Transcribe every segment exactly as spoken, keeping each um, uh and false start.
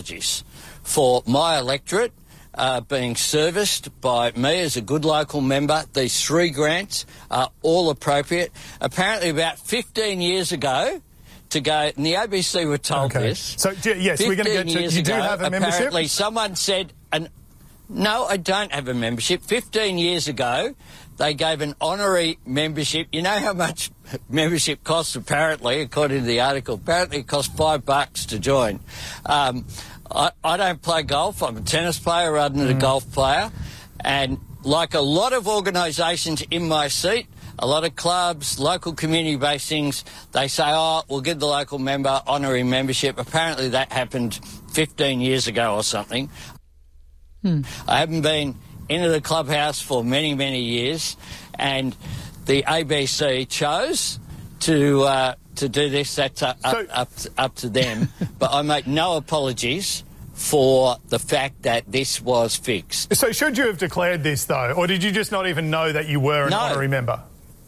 apologies for my electorate uh, being serviced by me as a good local member. These three grants are all appropriate. Apparently about fifteen years ago, to go, and the A B C were told okay. this. So, yes, we're going to get to... You do ago, have a membership? Apparently someone said... An, no, I don't have a membership. fifteen years ago, they gave an honorary membership. You know how much membership costs, apparently, according to the article? Apparently it costs five bucks to join. Um, I, I don't play golf. I'm a tennis player rather than mm. a golf player. And like a lot of organisations in my seat, a lot of clubs, local community-based things, they say, oh, we'll give the local member honorary membership. Apparently that happened fifteen years ago or something. Hmm. I haven't been into the clubhouse for many, many years, and the A B C chose to uh, to do this. That's up, so, up, up, to, up to them. But I make no apologies for the fact that this was fixed. So should you have declared this, though, or did you just not even know that you were an no. honorary member?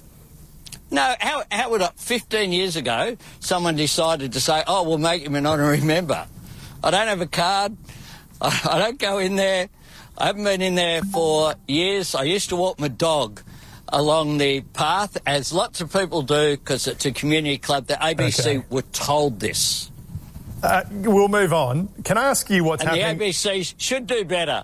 No, how, how would I, fifteen years ago, someone decided to say, oh, we'll make him an honorary member. I don't have a card. I, I don't go in there. I haven't been in there for years. I used to walk my dog along the path, as lots of people do, because it's a community club. The A B C okay. were told this. Uh, we'll move on. Can I ask you what's and happening? And the A B C should do better.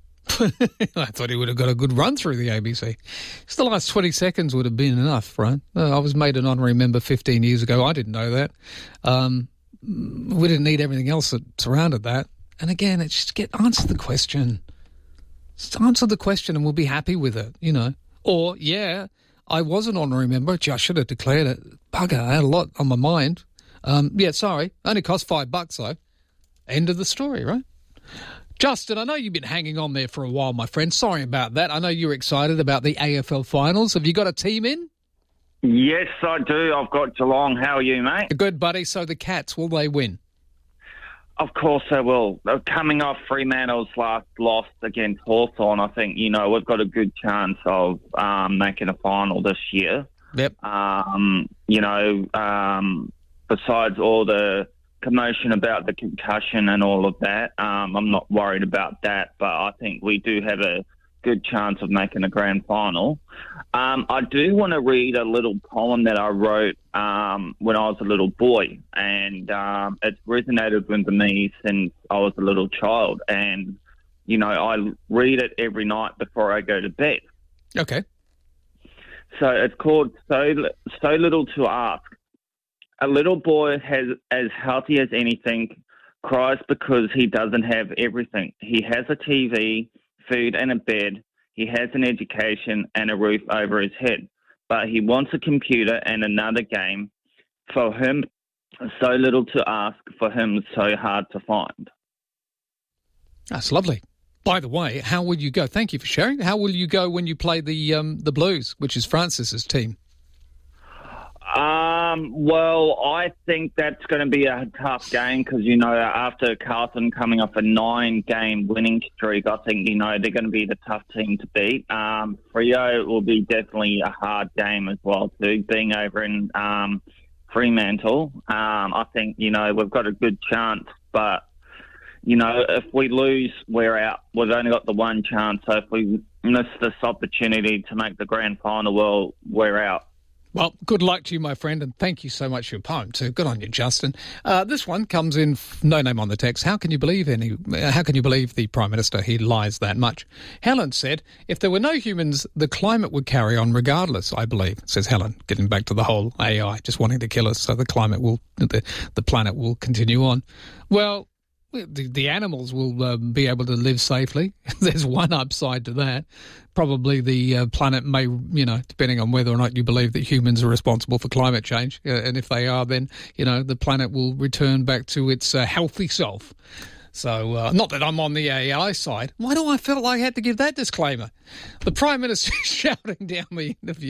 I thought he would have got a good run through the A B C. Just the last twenty seconds would have been enough, right? Uh, I was made an honorary member fifteen years ago. I didn't know that. Um, we didn't need everything else that surrounded that. And again, it's just get answer the question. Just answer the question and we'll be happy with it, you know. Or, yeah, I was an honorary member. Gee, I should have declared it. Bugger, I had a lot on my mind. Um, yeah, sorry. Only cost five bucks, though. End of the story, right? Justin, I know you've been hanging on there for a while, my friend. Sorry about that. I know you're excited about the A F L finals. Have you got a team in? Yes, I do. I've got Geelong. How are you, mate? Good, buddy. So the Cats, will they win? Of course they will. Coming off Fremantle's last loss against Hawthorn, I think, you know, we've got a good chance of um, making a final this year. Yep. Um, you know, um, besides all the commotion about the concussion and all of that, um, I'm not worried about that, but I think we do have a good chance of making a grand final. Um, I do want to read a little poem that I wrote um, when I was a little boy, and um, it's resonated with me since I was a little child, and, you know, I read it every night before I go to bed. Okay. So it's called So, so Little to Ask. A little boy has as healthy as anything, cries because he doesn't have everything. He has a T V, food and a bed. He has an education and a roof over his head. But he wants a computer and another game. For him, so little to ask. For him, so hard to find. That's lovely. By the way, how will you go? Thank you for sharing. How will you go when you play the um, the Blues, which is Francis's team? Um, well, I think that's going to be a tough game because, you know, after Carlton coming off a nine-game winning streak, I think, you know, they're going to be the tough team to beat. Um, Freo will be definitely a hard game as well, too, being over in um, Fremantle. Um, I think, you know, we've got a good chance, but, you know, if we lose, we're out. We've only got the one chance, so if we miss this opportunity to make the grand final, well, we're out. Well, good luck to you, my friend, and thank you so much for your poem too. Good on you, Justin. Uh, this one comes in, f- no name on the text. How can you believe any? Uh, how can you believe the Prime Minister? He lies that much. Helen said, if there were no humans, the climate would carry on regardless, I believe, says Helen, getting back to the whole A I, just wanting to kill us so the climate will, the, the planet will continue on. Well, The, the animals will uh, be able to live safely. There's one upside to that. Probably the uh, planet may, you know, depending on whether or not you believe that humans are responsible for climate change. Uh, and if they are, then, you know, the planet will return back to its uh, healthy self. So, uh, not that I'm on the A I side. Why do I feel like I had to give that disclaimer? The Prime Minister shouting down the interviewer.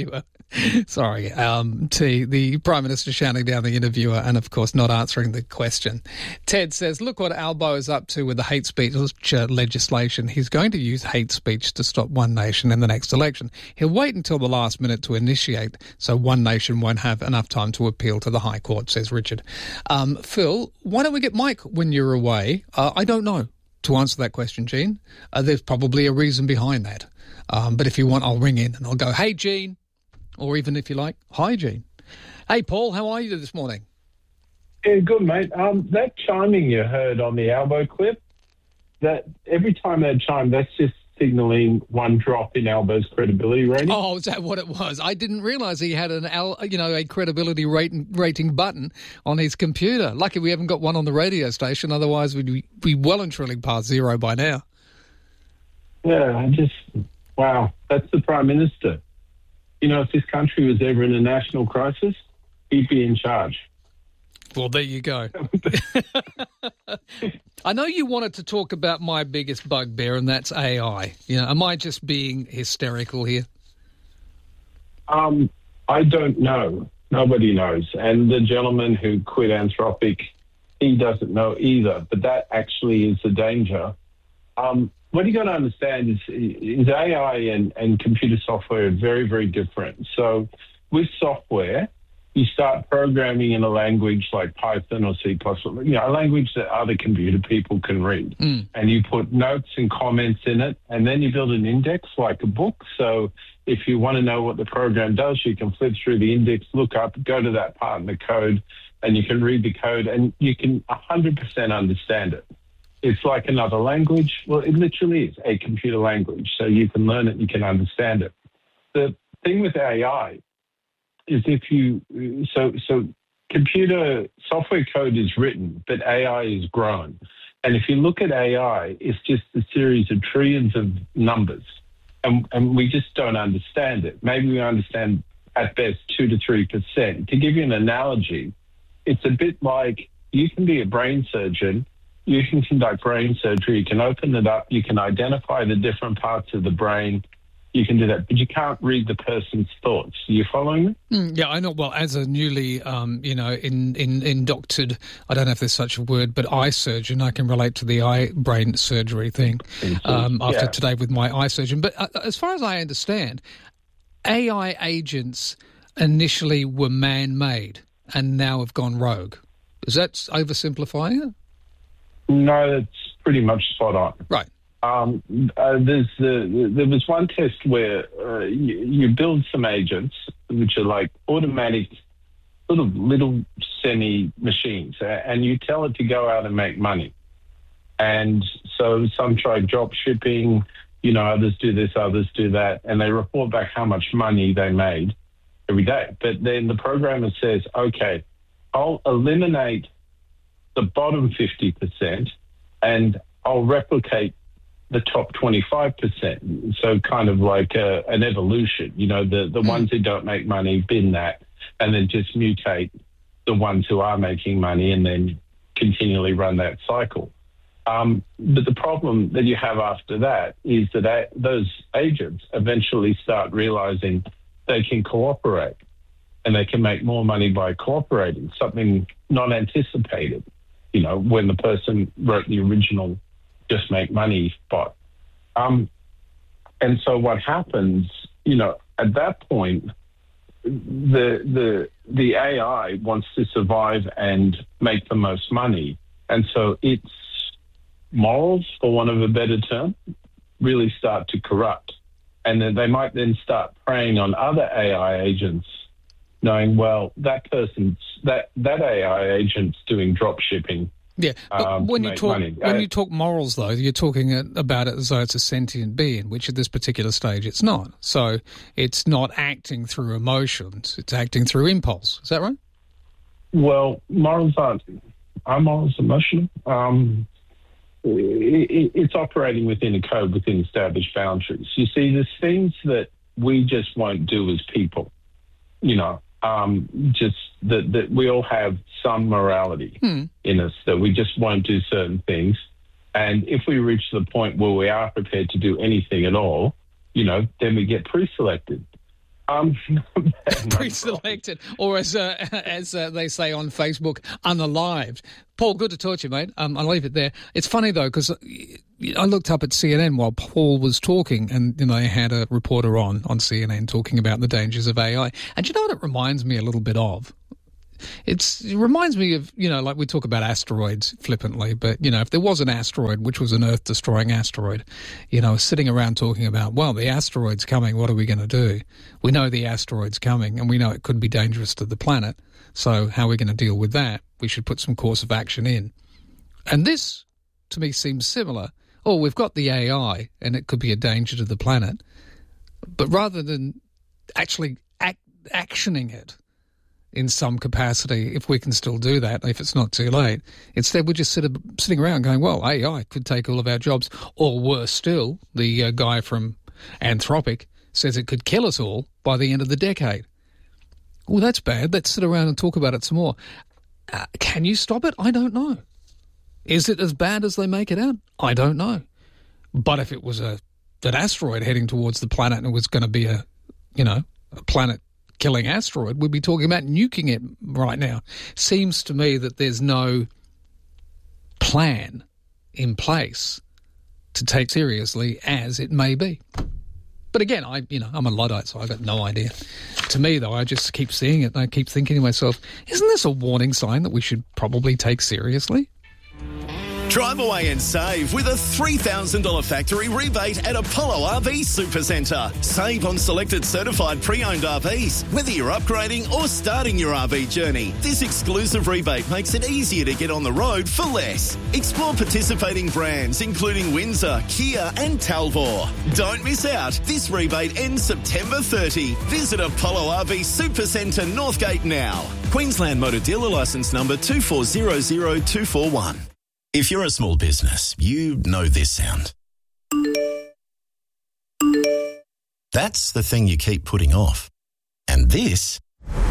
Sorry, um, T, the Prime Minister shouting down the interviewer and, of course, not answering the question. Ted says, look what Albo is up to with the hate speech legislation. He's going to use hate speech to stop One Nation in the next election. He'll wait until the last minute to initiate, so One Nation won't have enough time to appeal to the High Court, says Richard. Um, Phil, why don't we get Mike when you're away? Uh, I don't know. To answer that question, Gene, uh, there's probably a reason behind that. Um, but if you want, I'll ring in and I'll go, hey, Gene. Or even if you like, hi, Gene. Hey, Paul, how are you this morning? Yeah, good, mate. Um, that chiming you heard on the Albo clip, that every time they chime, that's just signalling one drop in Albo's credibility rating. Oh, is that what it was? I didn't realise he had an, Al, you know, a credibility rating, rating button on his computer. Lucky we haven't got one on the radio station, otherwise we'd be well and truly past zero by now. Yeah, I just, wow, that's the Prime Minister. You know, if this country was ever in a national crisis, he'd be in charge. Well, there you go. I know you wanted to talk about my biggest bugbear, and that's A I. You know, am I just being hysterical here? Um, I don't know. Nobody knows. And the gentleman who quit Anthropic, he doesn't know either. But that actually is the danger. Um, what you got to understand is, is A I and, and computer software are very, very different. So with software, you start programming in a language like Python or C plus plus, you know, a language that other computer people can read. Mm. And you put notes and comments in it, and then you build an index like a book. So if you want to know what the program does, you can flip through the index, look up, go to that part in the code, and you can read the code, and you can one hundred percent understand it. It's like another language. Well, it literally is a computer language. So you can learn it, you can understand it. The thing with A I is if you, so so computer software code is written, but A I is grown. And if you look at A I, it's just a series of trillions of numbers. And, and we just don't understand it. Maybe we understand at best two to three percent. To give you an analogy, it's a bit like you can be a brain surgeon, you can conduct brain surgery, you can open it up, you can identify the different parts of the brain, you can do that, but you can't read the person's thoughts. Are you following me? Mm, yeah, I know. Well, as a newly, um, you know, in, in, indoctored, I don't know if there's such a word, but eye surgeon, I can relate to the eye brain surgery thing um, after yeah. today with my eye surgeon. But uh, as far as I understand, A I agents initially were man-made and now have gone rogue. Is that oversimplifying it? No, that's pretty much spot on. Right. Um, uh, there's uh, there was one test where uh, you, you build some agents, which are like automatic sort of little semi-machines, and you tell it to go out and make money. And so some try drop shipping, you know, others do this, others do that, and they report back how much money they made every day. But then the programmer says, okay, I'll eliminate the bottom fifty percent and I'll replicate the top twenty-five percent. So kind of like a, an evolution, you know, the, the mm. ones who don't make money, bin that, and then just mutate the ones who are making money and then continually run that cycle. Um, but the problem that you have after that is that a, those agents eventually start realizing they can cooperate and they can make more money by cooperating, something not anticipated, you know, when the person wrote the original just make money bot. Um, and so what happens, you know, at that point, the the the A I wants to survive and make the most money. And so its morals, for want of a better term, really start to corrupt. And then they might then start preying on other A I agents, knowing, well, that person's, that, that A I agent's doing drop shipping. Yeah, but um, when you talk money. when uh, you talk morals, though, you're talking about it as though it's a sentient being, which at this particular stage it's not. So it's not acting through emotions; it's acting through impulse. Is that right? Well, morals aren't. Are morals emotional? Um, it, it's operating within a code, within established boundaries. You see, there's things that we just won't do as people. You know. Um, just that, that we all have some morality hmm. in us, that we just won't do certain things. And if we reach the point where we are prepared to do anything at all, you know, then we get pre-selected. Um, no pre-selected, or as uh, as uh, they say on Facebook, unalived. Paul, good to talk to you, mate. Um, I'll leave it there. It's funny though, because I looked up at C N N while Paul was talking, and you know, they had a reporter on on C N N talking about the dangers of A I. And you know what it reminds me a little bit of? It's, it reminds me of, you know, like we talk about asteroids flippantly, but, you know, if there was an asteroid, which was an Earth-destroying asteroid, you know, sitting around talking about, well, the asteroid's coming, what are we going to do? We know the asteroid's coming, and we know it could be dangerous to the planet, so how are we going to deal with that? We should put some course of action in. And this, to me, seems similar. Oh, we've got the A I, and it could be a danger to the planet, but rather than actually act, actioning it, in some capacity, if we can still do that, if it's not too late. Instead, we're just sit, sitting around going, well, A I could take all of our jobs, or worse still, the uh, guy from Anthropic says it could kill us all by the end of the decade. Well, that's bad. Let's sit around and talk about it some more. Uh, can you stop it? I don't know. Is it as bad as they make it out? I don't know. But if it was a an asteroid heading towards the planet and it was going to be a, you know, a planet killing asteroid, we'd be talking about nuking it right now. Seems to me that there's no plan in place to take seriously as it may be. But again, I, you know, I'm a Luddite, so I've got no idea. To me, though, I just keep seeing it and I keep thinking to myself, isn't this a warning sign that we should probably take seriously? Drive away and save with a three thousand dollars factory rebate at Apollo R V Supercentre. Save on selected certified pre-owned R Vs, whether you're upgrading or starting your R V journey. This exclusive rebate makes it easier to get on the road for less. Explore participating brands including Windsor, Kia and Talvor. Don't miss out. This rebate ends September thirtieth. Visit Apollo R V Supercentre Northgate now. Queensland Motor Dealer Licence number two four zero zero two four one. If you're a small business, you know this sound. That's the thing you keep putting off. And this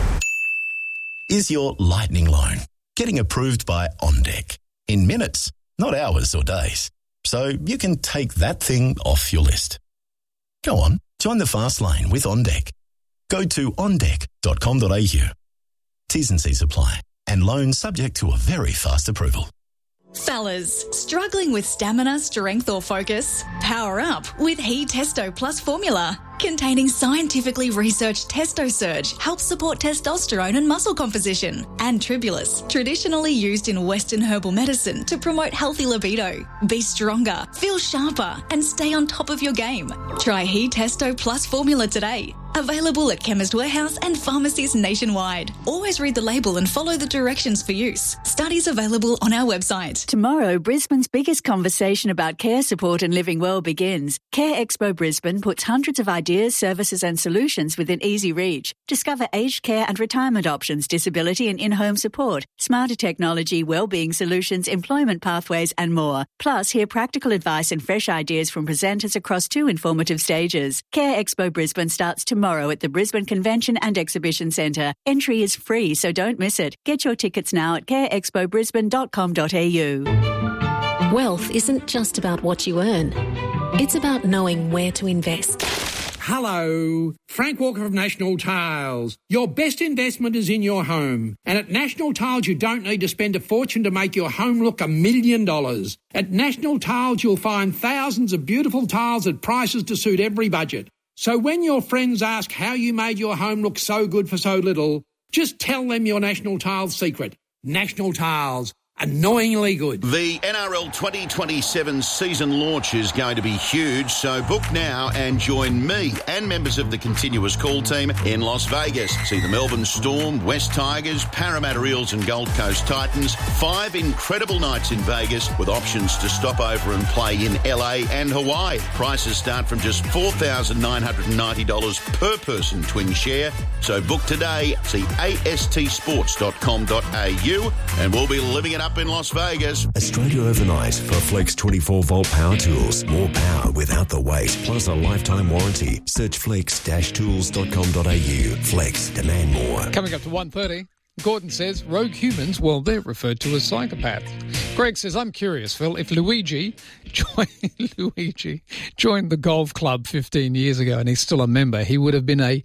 is your lightning loan, getting approved by OnDeck in minutes, not hours or days. So you can take that thing off your list. Go on, join the fast lane with OnDeck. Go to on deck dot com dot a u. T's and C's apply, and loans subject to a very fast approval. Fellas, struggling with stamina, strength or focus? Power up with He Testo Plus formula. Containing scientifically researched Testo Surge helps support testosterone and muscle composition. And Tribulus, traditionally used in Western herbal medicine to promote healthy libido. Be stronger, feel sharper and stay on top of your game. Try He Testo Plus formula today. Available at Chemist Warehouse and pharmacies nationwide. Always read the label and follow the directions for use. Studies available on our website. Tomorrow, Brisbane's biggest conversation about care support and living well begins. Care Expo Brisbane puts hundreds of ideas, services and solutions within easy reach. Discover aged care and retirement options, disability and in-home support, smarter technology, wellbeing solutions, employment pathways and more. Plus, hear practical advice and fresh ideas from presenters across two informative stages. Care Expo Brisbane starts tomorrow at the Brisbane Convention and Exhibition Centre. Entry is free, so don't miss it. Get your tickets now at care expo brisbane dot com dot a u. Wealth isn't just about what you earn. It's about knowing where to invest. Hello, Frank Walker of National Tiles. Your best investment is in your home. And at National Tiles, you don't need to spend a fortune to make your home look a million dollars. At National Tiles, you'll find thousands of beautiful tiles at prices to suit every budget. So when your friends ask how you made your home look so good for so little, just tell them your National Tiles secret. National Tiles. Annoyingly good. The N R L twenty twenty-seven season launch is going to be huge, so book now and join me and members of the Continuous Call team in Las Vegas. See the Melbourne Storm, West Tigers, Parramatta Eels and Gold Coast Titans. Five incredible nights in Vegas with options to stop over and play in L A and Hawaii. Prices start from just four thousand nine hundred ninety dollars per person twin share. So book today. See a s t sports dot com dot a u and we'll be living it up in Las Vegas. Australia Overnight for Flex twenty-four volt power tools. More power without the weight, plus a lifetime warranty. Search flex dash tools dot com dot a u. Flex, demand more. Coming up to one thirty, Gordon says rogue humans, well, they're referred to as psychopaths. Greg says, I'm curious, Phil, if Luigi joined, Luigi joined the golf club fifteen years ago and he's still a member, he would have been a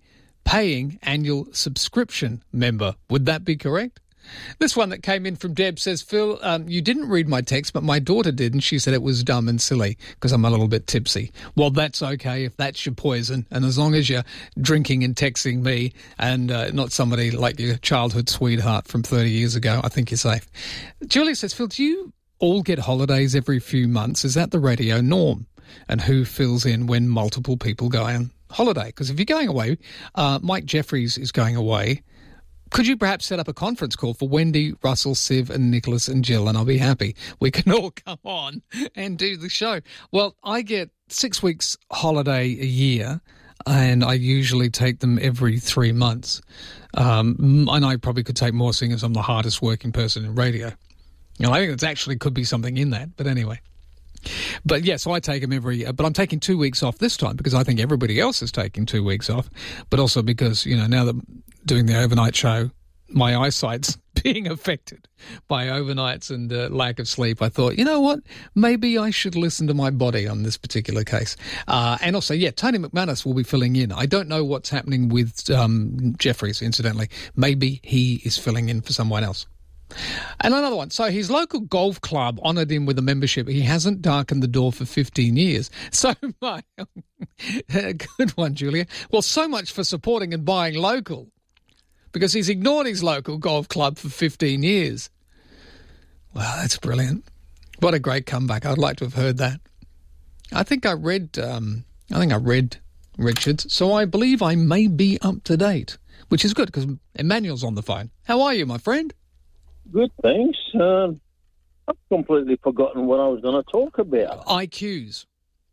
paying annual subscription member. Would that be correct? This one that came in from Deb says, Phil, um, you didn't read my text, but my daughter did, and she said it was dumb and silly because I'm a little bit tipsy. Well, that's okay if that's your poison, and as long as you're drinking and texting me and uh, not somebody like your childhood sweetheart from thirty years ago, I think you're safe. Julia says, Phil, do you all get holidays every few months? Is that the radio norm? And who fills in when multiple people go on holiday? Because if you're going away, uh, Mike Jeffries is going away. Could you perhaps set up a conference call for Wendy, Russell, Siv and Nicholas and Jill, and I'll be happy. We can all come on and do the show. Well, I get six weeks holiday a year, and I usually take them every three months. Um, and I probably could take more, seeing as I'm the hardest working person in radio. You know, I think there actually could be something in that, but anyway. But yeah, so I take them every, but I'm taking two weeks off this time because I think everybody else is taking two weeks off, but also because, you know, now that I'm doing the overnight show, my eyesight's being affected by overnights and uh, lack of sleep. I thought, you know what, maybe I should listen to my body on this particular case. Uh, and also, yeah, Tony McManus will be filling in. I don't know what's happening with um, Jeffries, incidentally. Maybe he is filling in for someone else. And another one. So his local golf club honoured him with a membership. He hasn't darkened the door for fifteen years. So my good one, Julia. Well, so much for supporting and buying local, because he's ignored his local golf club for fifteen years. Wow, that's brilliant. What a great comeback. I'd like to have heard that. I think I read, um, I think I read Richards, so I believe I may be up to date, which is good because Emmanuel's on the phone. How are you, my friend? Good, thanks. Um, I've completely forgotten what I was going to talk about. I Qs.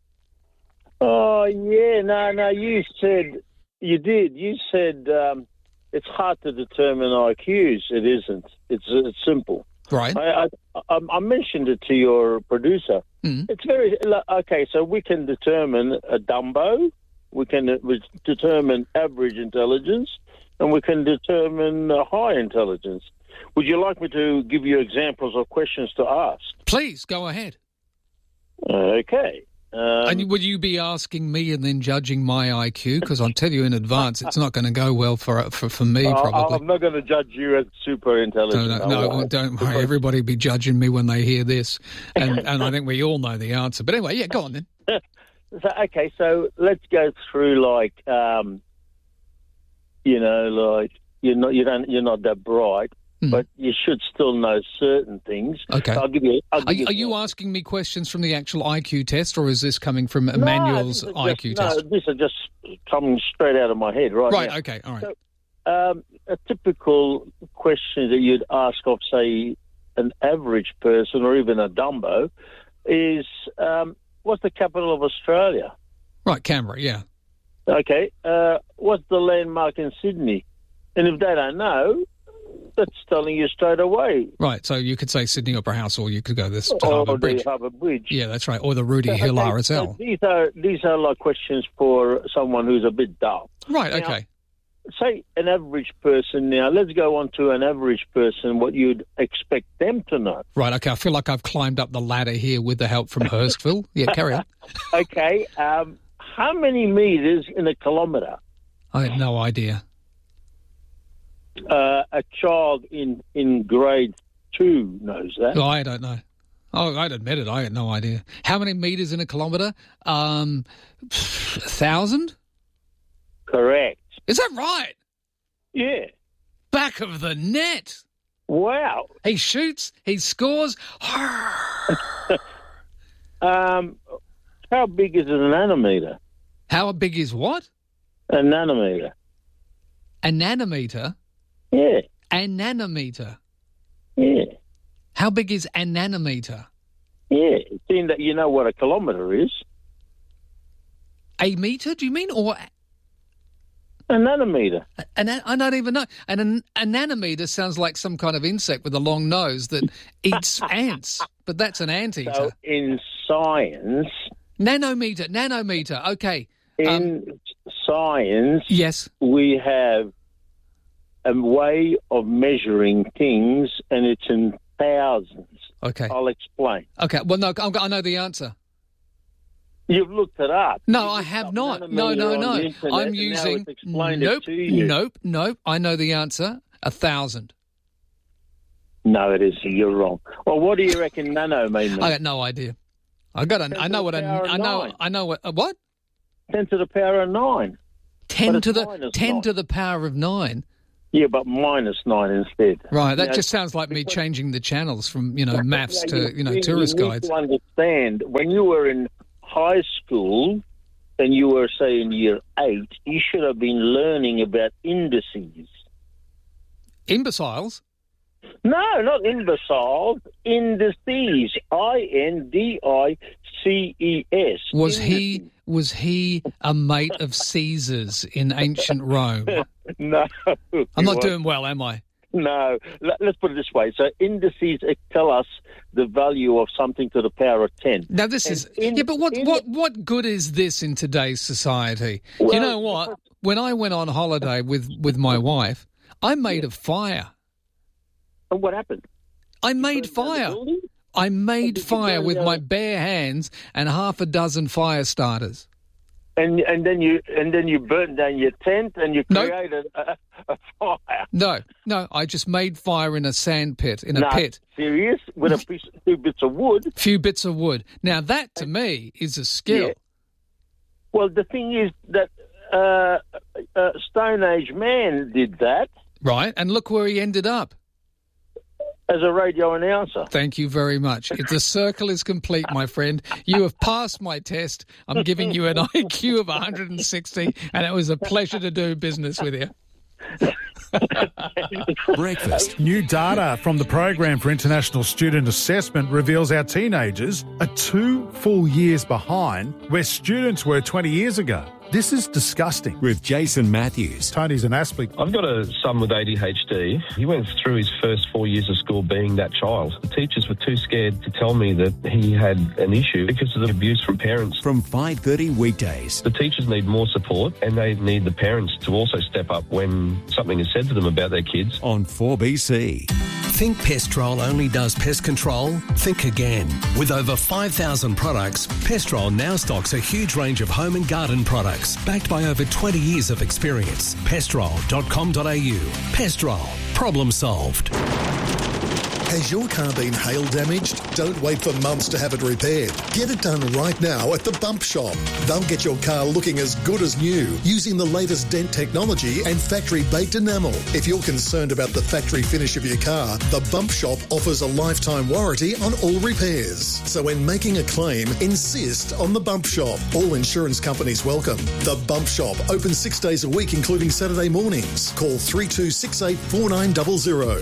Oh, yeah. No, no, you said, you did. You said um, it's hard to determine I Qs. It isn't. It's, it's simple. Right. I, I, I mentioned it to your producer. Mm. It's very, okay, so we can determine a Dumbo, we can determine average intelligence, and we can determine uh, high intelligence. Would you like me to give you examples of questions to ask? Please, go ahead. Okay. Um, and would you be asking me and then judging my I Q? Because I'll tell you in advance, it's not going to go well for for, for me, probably. I'm not going to judge you as super intelligent. No, no, no don't worry. Everybody will be judging me when they hear this. And, and I think we all know the answer. But anyway, yeah, go on then. So, okay, so let's go through, like, um, you know, like, you're not, you don't, you're not that bright. Mm. But you should still know certain things. Okay. So I'll give you. I'll give are you, are you asking me questions from the actual I Q test, or is this coming from Emmanuel's no, I Q just, test? No, these are just coming straight out of my head right Right, now. okay, all right. So, um, a typical question that you'd ask of, say, an average person or even a Dumbo is, um, what's the capital of Australia? Right, Canberra, yeah. Okay. Uh, what's the landmark in Sydney? And if they don't know, that's telling you straight away. Right, so you could say Sydney Opera House, or you could go this to or Harbour the Bridge. Harbour Bridge. Yeah, that's right, or the Rudy So, Hill okay, R S L. so these are these are like questions for someone who's a bit dull. Right, Now, okay. Say an average person now. Let's go on to an average person, what you'd expect them to know. Right, okay, I feel like I've climbed up the ladder here with the help from Hurstville. Yeah, carry on. Okay, um, how many metres in a kilometre? I had no idea. Uh, a child in, in grade two knows that. Oh, I don't know. Oh, I'd admit it. I had no idea. How many metres in a kilometre? Um, a thousand? Correct. Is that right? Yeah. Back of the net. Wow. He shoots, he scores. um, how big is a nanometre? How big is what? A nanometre. A nanometre? Yeah. A nanometre? Yeah. How big is a nanometre? Yeah. Seeing that you know what a kilometre is. A metre, do you mean? Or a nanometre? An, I don't even know. And an, a nanometre sounds like some kind of insect with a long nose that eats ants, but that's an anteater. So in science... Nanometre, nanometre, okay. In um, science... Yes. We have a way of measuring things, and it's in thousands. Okay. I'll explain. Okay, well, no, I know the answer. You've looked it up. No, You've I have not. nanometer No, no, on no. the internet, I'm and now using. it's explained Nope, it to you. nope, nope. I know the answer. A thousand. No, it is. You're wrong. Well, what do you reckon nano mean? I got no idea. I got. A, I know what a. I know. I know what. A what? Ten to the power of nine. Ten But to it's the minus ten nine. to the power of nine. Yeah, but minus nine instead. Right. That Now, just sounds like me changing the channels from you know maths Yeah, to you know you, tourist you guides. need to understand, when you were in high school and you were, say, in year eight, you should have been learning about indices. Imbeciles. No, not imbeciles. Indices. I N D I C E S. Was he was he a mate of Caesar's in ancient Rome? No. I'm not What? doing well, am I? No. Let- Let's put it this way. So indices tell us the value of something to the power of ten. Now this And is in- yeah, but what in- what what good is this in today's society? you Well, know what? When I went on holiday with with my wife, I made a fire. And what happened? I made fire. I made fire with my bare hands and half a dozen fire starters. And and then you and then you burnt down your tent and you Nope. created a, a fire. No, no, I just made fire in a sand pit, in a No, pit. Serious? With a piece, two bits of wood? Few bits of wood. Now that to me is a skill. Yeah. Well, the thing is that uh, uh, Stone Age man did that Right, and look where he ended up. as a radio announcer. Thank you very much. If the circle is complete, my friend, you have passed my test. I'm giving you an I Q of one hundred sixty, and it was a pleasure to do business with you. Breakfast. New data from the Program for International Student Assessment reveals our teenagers are two full years behind where students were twenty years ago. This is disgusting. With Jason Matthews. Tony's an Aspley. I've got a son with A D H D. He went through his first four years of school being that child. The teachers were too scared to tell me that he had an issue because of the abuse from parents. From five thirty weekdays. The teachers need more support and they need the parents to also step up when something is said to them about their kids. On four B C. Think Pestrol only does pest control? Think again. With over five thousand products, Pestrol now stocks a huge range of home and garden products backed by over twenty years of experience. Pestrol dot com dot a u. Pestrol. Problem solved. Has your car been hail damaged? Don't wait for months to have it repaired. Get it done right now at the Bump Shop. They'll get your car looking as good as new using the latest dent technology and factory-baked enamel. If you're concerned about the factory finish of your car, the Bump Shop offers a lifetime warranty on all repairs. So when making a claim, insist on the Bump Shop. All insurance companies welcome. The Bump Shop, open six days a week, including Saturday mornings. Call three two six eight four nine zero zero.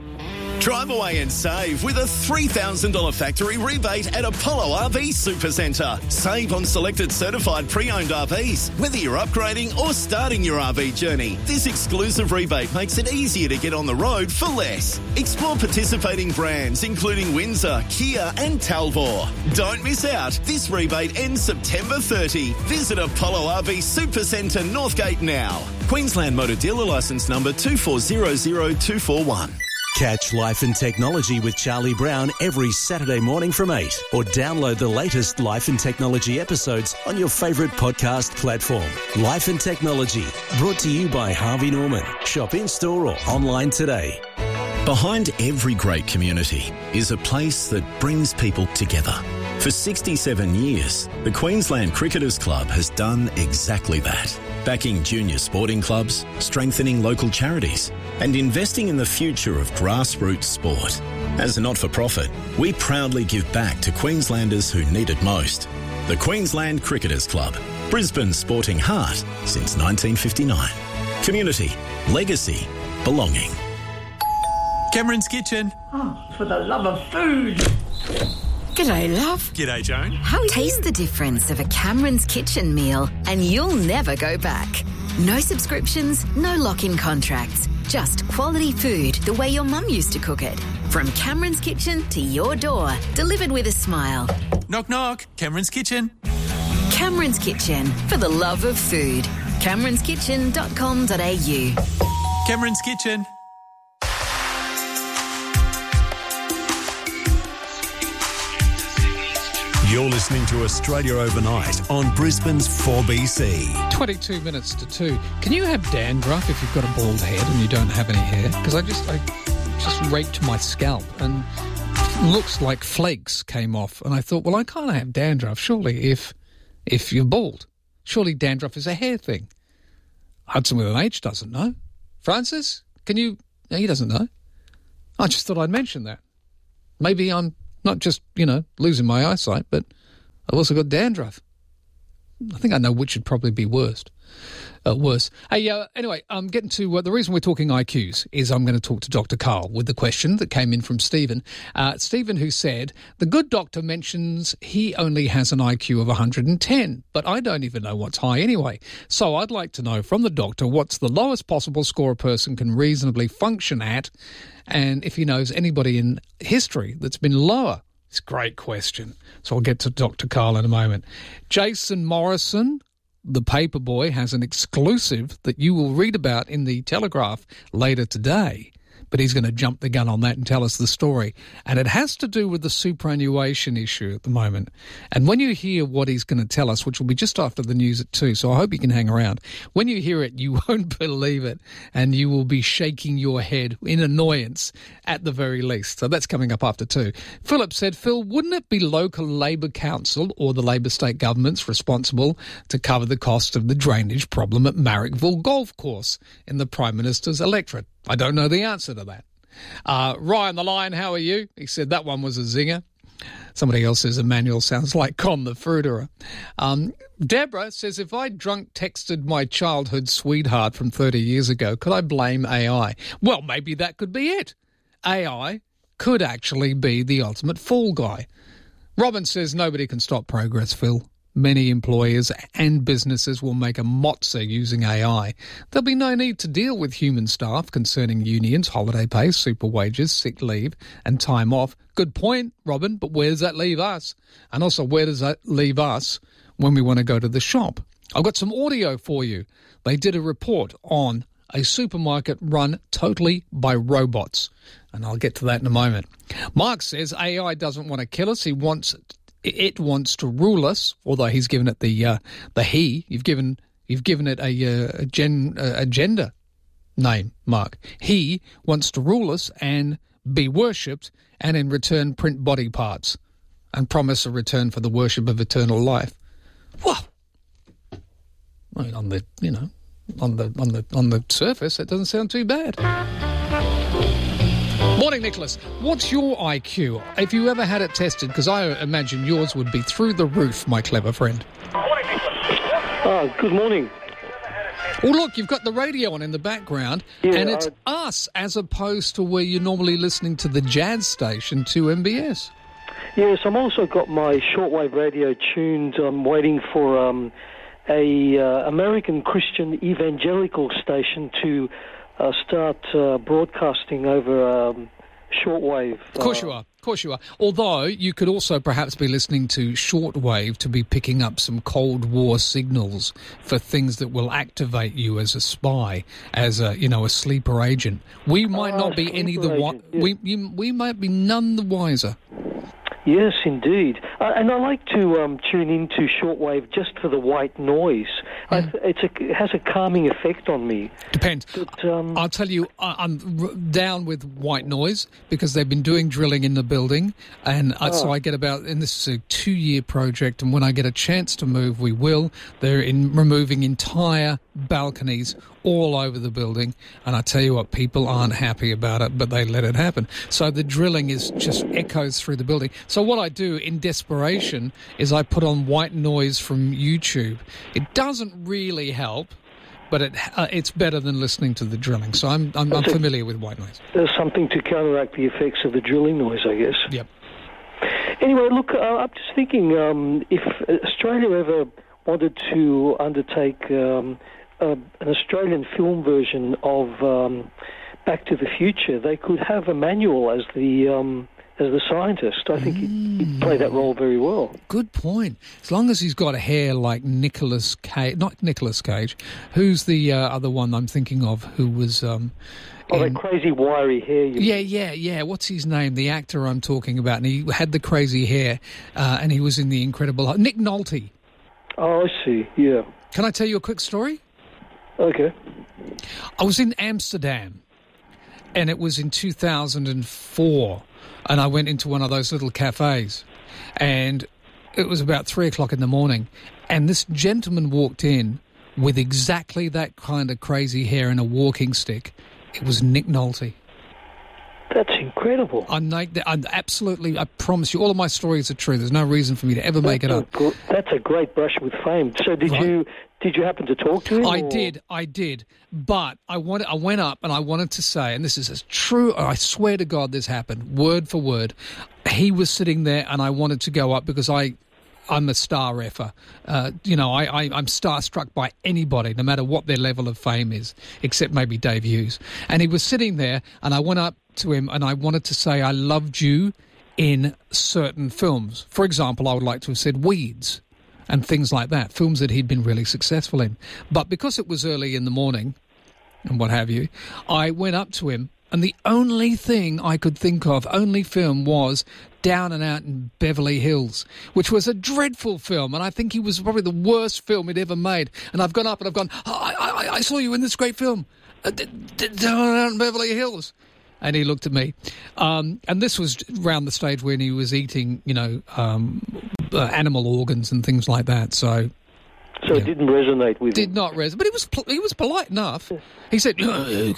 Drive away and save with a three thousand dollars factory rebate at Apollo R V Supercentre. Save on selected certified pre-owned R Vs, whether you're upgrading or starting your R V journey. This exclusive rebate makes it easier to get on the road for less. Explore participating brands including Windsor, Kia and Talbot. Don't miss out. This rebate ends September thirtieth. Visit Apollo R V Supercentre Northgate now. Queensland Motor Dealer Licence number two four zero zero two four one. Catch Life and Technology with Charlie Brown every Saturday morning from eight, or download the latest Life and Technology episodes on your favourite podcast platform. Life and Technology, brought to you by Harvey Norman. Shop in-store or online today. Behind every great community is a place that brings people together. For sixty-seven years, the Queensland Cricketers Club has done exactly that, backing junior sporting clubs, strengthening local charities, and investing in the future of grassroots sport. As a not-for-profit, we proudly give back to Queenslanders who need it most. The Queensland Cricketers Club, Brisbane's sporting heart since nineteen fifty-nine. Community, legacy, belonging. Cameron's Kitchen. Oh, for the love of food. G'day, love. G'day, Joan. How taste the difference of a Cameron's Kitchen meal and you'll never go back. No subscriptions, no lock-in contracts. Just quality food the way your mum used to cook it. From Cameron's Kitchen to your door, delivered with a smile. Knock, knock. Cameron's Kitchen. Cameron's Kitchen, for the love of food. camerons kitchen dot com dot a u. Cameron's Kitchen. You're listening to Australia Overnight on Brisbane's four B C. twenty-two minutes to two. Can you have dandruff if you've got a bald head and you don't have any hair? Because I just I just raked my scalp and looks like flakes came off. And I thought, well, I can't have dandruff, surely, if if you're bald. Surely dandruff is a hair thing. Hudson with an H doesn't know. Francis, can you... No, he doesn't know. I just thought I'd mention that. Maybe I'm not just, you know, losing my eyesight, but I've also got dandruff. I think I know which would probably be worst. Uh, worse. Hey, uh, anyway, I'm getting to uh, the reason we're talking I Qs is I'm going to talk to Doctor Karl with the question that came in from Stephen. Uh, Stephen, who said, the good doctor mentions he only has an I Q of one hundred ten, but I don't even know what's high anyway. So I'd like to know from the doctor what's the lowest possible score a person can reasonably function at, and if he knows anybody in history that's been lower. It's a great question. So I'll get to Doctor Karl in a moment. Jason Morrison, the paper boy, has an exclusive that you will read about in the Telegraph later today, but he's going to jump the gun on that and tell us the story. And it has to do with the superannuation issue at the moment. And when you hear what he's going to tell us, which will be just after the news at two, so I hope you can hang around, when you hear it, you won't believe it, and you will be shaking your head in annoyance at the very least. So that's coming up after two. Philip said, Phil, wouldn't it be local Labor Council or the Labor state governments responsible to cover the cost of the drainage problem at Marrickville Golf Course in the Prime Minister's electorate? I don't know the answer to that. Uh, Ryan the Lion, how are you? He said that one was a zinger. Somebody else says Emmanuel sounds like Con the Fruiterer. Um, Deborah says, if I drunk texted my childhood sweetheart from thirty years ago, could I blame A I? Well, maybe that could be it. A I could actually be the ultimate fall guy. Robin says nobody can stop progress, Phil. Many employers and businesses will make a mozza using A I. There'll be no need to deal with human staff concerning unions, holiday pay, super wages, sick leave and time off. Good point, Robin, but where does that leave us? And also, where does that leave us when we want to go to the shop? I've got some audio for you. They did a report on a supermarket run totally by robots, and I'll get to that in a moment. Mark says A I doesn't want to kill us. He wants... It wants to rule us, although he's given it the uh, the he. You've given you've given it a, uh, a, gen, uh, a gender name, Mark. He wants to rule us and be worshipped, and in return print body parts and promise a return for the worship of eternal life. Well, I mean, on the you know on the on the on the surface, it doesn't sound too bad. Morning, Nicholas. What's your I Q? Have you ever had it tested? Because I imagine yours would be through the roof, my clever friend. Oh, good morning. Oh, look, you've got the radio on in the background, yeah, and it's I... us as opposed to where you're normally listening to the jazz station, two M B S. Yes, I've also got my shortwave radio tuned. I'm waiting for um, a uh, American Christian evangelical station to uh, start uh, broadcasting over um, shortwave. Of course uh, you are. Of course you are. Although you could also perhaps be listening to shortwave to be picking up some Cold War signals for things that will activate you as a spy, as a you know a sleeper agent. We might uh, not be any the wi- yeah. we you, we might be none the wiser. Yes, indeed. Uh, and I like to um, tune into shortwave just for the white noise. Mm. I, it's a, it has a calming effect on me. Depends. But, um, I'll tell you, I'm down with white noise because they've been doing drilling in the building, and oh. so I get about, and this is a two-year project, and when I get a chance to move, we will. They're in removing entire balconies all over the building, and I tell you what, people aren't happy about it, but they let it happen. So the drilling is just echoes through the building. So what I do in desperation is I put on white noise from YouTube. It doesn't really help, but it uh, it's better than listening to the drilling. So I'm I'm, I'm familiar with white noise. There's something to counteract the effects of the drilling noise, I guess. Yep. Anyway, look, uh, I'm just thinking um, if Australia ever wanted to undertake um, Uh, an Australian film version of um, Back to the Future, they could have Emmanuel as the um, as the scientist. I think mm. he'd, he'd play that role very well. Good point. As long as he's got hair like Nicolas Cage, not Nicolas Cage, who's the uh, other one I'm thinking of who was um, Oh, in, that crazy wiry hair. You yeah, yeah, yeah. What's his name? The actor I'm talking about. And he had the crazy hair, uh, and he was in The Incredible Hulk. Nick Nolte. Oh, I see, yeah. Can I tell you a quick story? Okay. I was in Amsterdam, and it was in two thousand four, and I went into one of those little cafes, and it was about three o'clock in the morning, and this gentleman walked in with exactly that kind of crazy hair and a walking stick. It was Nick Nolte. That's incredible. I'm, like, I'm absolutely, I promise you, all of my stories are true. There's no reason for me to ever make it up. Gr- that's a great brush with fame. So did Right. you did you happen to talk to him? I or? did, I did. But I wanted, I went up and I wanted to say, and this is as true, I swear to God this happened, word for word. He was sitting there and I wanted to go up because I... I'm a star effer. Uh, you know, I, I, I'm starstruck by anybody, no matter what their level of fame is, except maybe Dave Hughes. And he was sitting there, and I went up to him, and I wanted to say I loved you in certain films. For example, I would like to have said Weeds and things like that, films that he'd been really successful in. But because it was early in the morning and what have you, I went up to him, and the only thing I could think of, only film, was Down and Out in Beverly Hills, which was a dreadful film, and I think he was probably the worst film he'd ever made. And I've gone up and I've gone, oh, I, I, I saw you in this great film, uh, d- d- Down and Out in Beverly Hills. And he looked at me. Um, and this was around the stage when he was eating, you know, um, uh, animal organs and things like that, so... So yeah. it didn't resonate with Did him. not resonate, but he was pol- he was polite enough. He said, But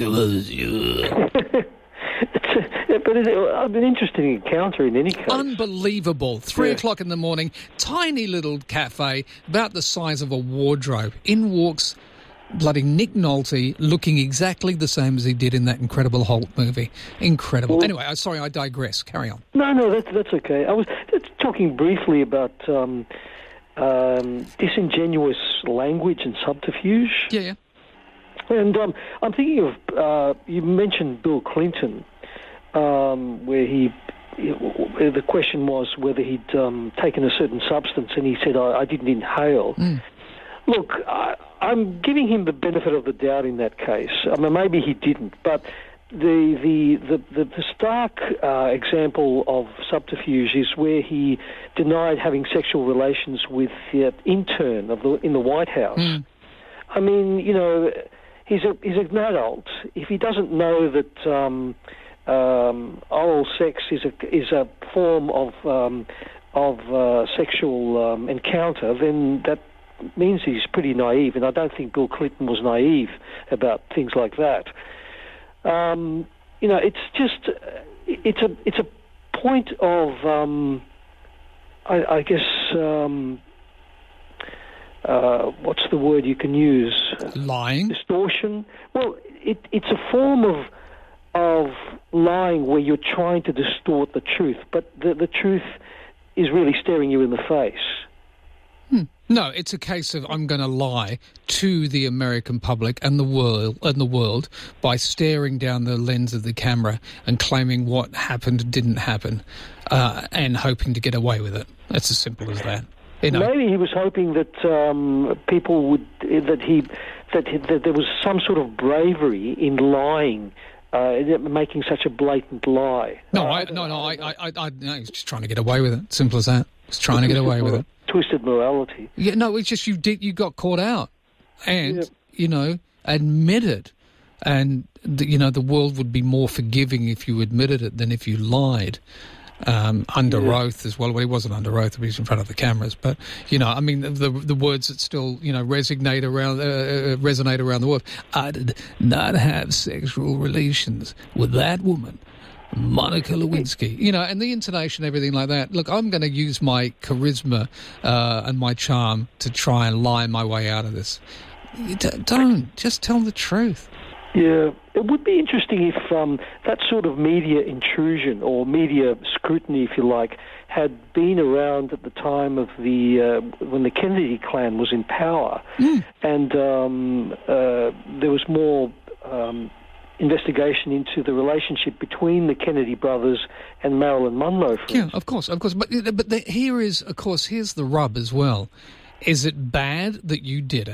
it's an interesting encounter in any case. unbelievable. Three Yeah. o'clock in the morning, tiny little cafe, about the size of a wardrobe. In walks bloody Nick Nolte, looking exactly the same as he did in that Incredible Hulk movie. Incredible. Well, anyway, I'm sorry, I digress. Carry on. No, no, that's, that's okay. I was just talking briefly about um, um, disingenuous language and subterfuge. Yeah, yeah. And um, I'm thinking of, uh, you mentioned Bill Clinton, um, where he, where the question was whether he'd um, taken a certain substance, and he said, I, I didn't inhale. Mm. Look, I, I'm giving him the benefit of the doubt in that case. I mean, maybe he didn't, but the the the, the, the stark uh, example of subterfuge is where he denied having sexual relations with the intern of the in the White House. Mm. I mean, you know, he's a he's an adult. If he doesn't know that um, um, oral sex is a is a form of um, of uh, sexual um, encounter, then that means he's pretty naive, and I don't think Bill Clinton was naive about things like that. Um, you know, it's just it's a it's a point of um, I, I guess um, uh, what's the word you can use? Lying, distortion. Well, it, it's a form of of lying where you're trying to distort the truth, but the the truth is really staring you in the face. Hmm. No, it's a case of I'm going to lie to the American public and the world and the world by staring down the lens of the camera and claiming what happened didn't happen, uh, and hoping to get away with it. It's as simple as that. You know. Maybe he was hoping that um, people would that he that, he, that there was some sort of bravery in lying. Uh, making such a blatant lie. No, I, no, no, I, I, I, no, he's just trying to get away with it. Simple as that. He's trying to get away with it. Twisted morality. Yeah, no, it's just you did, you got caught out, and yeah. you know, admitted, and the, you know, the world would be more forgiving if you admitted it than if you lied. Um, under yeah. oath as well. Well, he wasn't under oath; he was in front of the cameras. But you know, I mean, the the words that still you know resonate around uh, resonate around the world. I did not have sexual relations with that woman, Monica Lewinsky. You know, and the intonation, everything like that. Look, I'm going to use my charisma uh, and my charm to try and lie my way out of this. You d- don't just tell the truth. Yeah, it would be interesting if um, that sort of media intrusion or media scrutiny, if you like, had been around at the time of the uh, when the Kennedy clan was in power, mm. and um, uh, there was more um, investigation into the relationship between the Kennedy brothers and Marilyn Monroe. For yeah, of course, of course. But but the, here is, of course, here's the rub as well. Is it bad that you did it?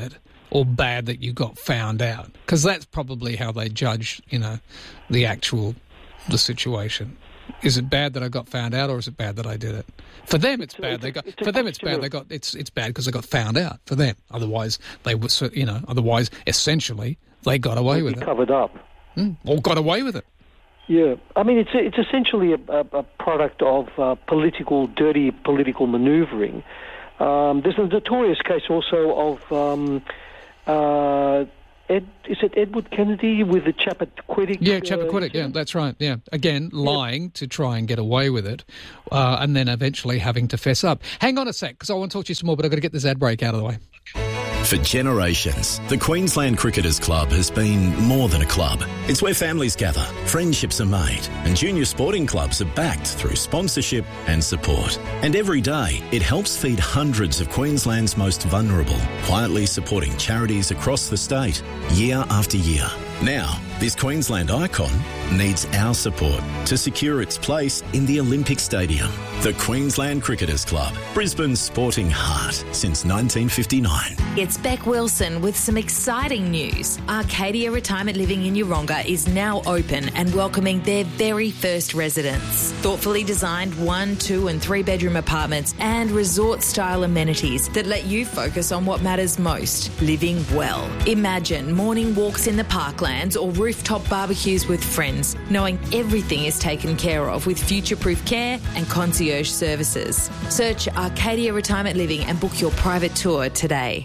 or bad that you got found out? Because that's probably how they judge, you know, the actual the situation. Is it bad that I got found out, or is it bad that I did it? For them, it's bad. They got for them, it's bad. They got it's it's bad because they got found out. For them, otherwise they were, you know, otherwise essentially they got away with it, covered up, mm, or got away with it. Yeah, I mean it's it's essentially a, a, a product of uh, political, dirty political manoeuvring. Um, there's a notorious case also of. Um, uh, Ed, is it Edward Kennedy with the Chappaquiddick? Yeah, Chappaquiddick, uh, yeah, that's right, yeah. Again, lying yeah. to try and get away with it, uh, and then eventually having to fess up. Hang on a sec, because I want to talk to you some more, but I've got to get this ad break out of the way. For generations, the Queensland Cricketers Club has been more than a club. It's where families gather, friendships are made, and junior sporting clubs are backed through sponsorship and support. And every day, it helps feed hundreds of Queensland's most vulnerable, quietly supporting charities across the state, year after year. Now, this Queensland icon needs our support to secure its place in the Olympic Stadium. The Queensland Cricketers Club, Brisbane's sporting heart since nineteen fifty-nine. It's Beck Wilson with some exciting news. Arcadia Retirement Living in Yeronga is now open and welcoming their very first residents. Thoughtfully designed one, two and three bedroom apartments and resort-style amenities that let you focus on what matters most, living well. Imagine morning walks in the parklands or rooftop barbecues with friends, knowing everything is taken care of with future-proof care and concierge services. Search Arcadia Retirement Living and book your private tour today.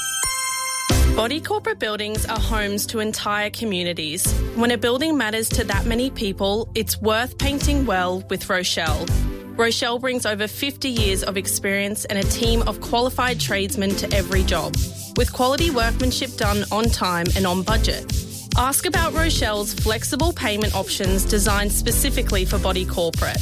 Body corporate buildings are homes to entire communities. When a building matters to that many people, it's worth painting well with Rochelle. Rochelle brings over fifty years of experience and a team of qualified tradesmen to every job, with quality workmanship done on time and on budget. Ask about Rochelle's flexible payment options designed specifically for body corporate.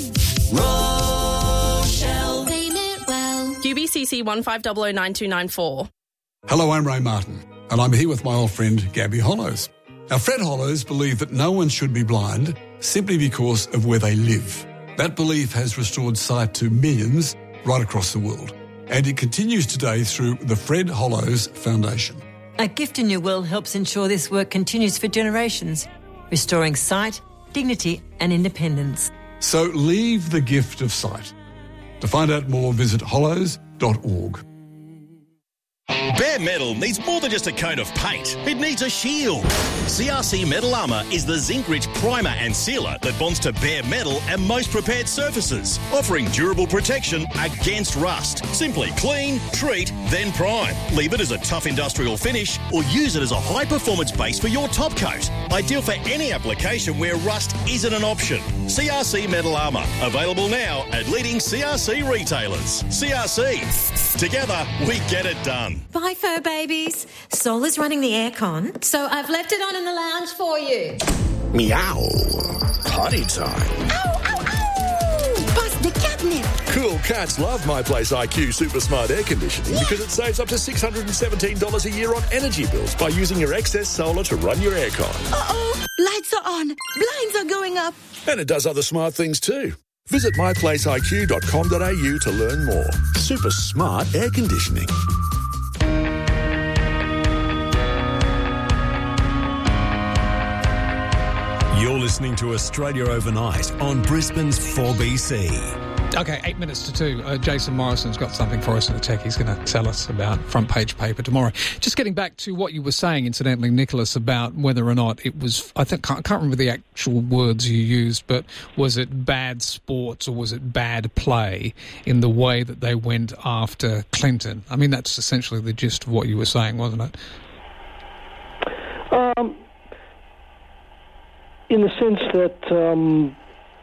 Rochelle. Payment well. U B C C one five zero zero nine two nine four. Hello, I'm Ray Martin, and I'm here with my old friend Gabby Hollows. Now, Fred Hollows believe that no one should be blind simply because of where they live. That belief has restored sight to millions right across the world, and it continues today through the Fred Hollows Foundation. A Gift in Your Will helps ensure this work continues for generations, restoring sight, dignity and independence. So leave the gift of sight. To find out more, visit hollows dot org. Bare Metal needs more than just a coat of paint. It needs a shield. C R C Metal Armour is the zinc-rich primer and sealer that bonds to bare metal and most prepared surfaces, offering durable protection against rust. Simply clean, treat, then prime. Leave it as a tough industrial finish or use it as a high-performance base for your top coat. Ideal for any application where rust isn't an option. C R C Metal Armour. Available now at leading C R C retailers. C R C. Together, we get it done. Bye, fur babies. Sol is running the aircon, so I've left it on in the lounge for you. Meow. Potty time. Ow, ow, ow! Bust the catnip. Cool cats love My Place I Q Super Smart Air Conditioning yeah. because it saves up to six hundred seventeen dollars a year on energy bills by using your excess solar to run your aircon. Uh-oh. Lights are on. Blinds are going up. And it does other smart things too. Visit my place I Q dot com dot a u to learn more. Super smart air conditioning. You're listening to Australia Overnight on Brisbane's four B C. Okay, eight minutes to two. Uh, Jason Morrison's got something for us in a tech. He's going to tell us about front page paper tomorrow. Just getting back to what you were saying, incidentally, Nicholas, about whether or not it was, I think, I can't remember the actual words you used, but was it bad sports or was it bad play in the way that they went after Clinton? I mean, that's essentially the gist of what you were saying, wasn't it? Um, in the sense that um,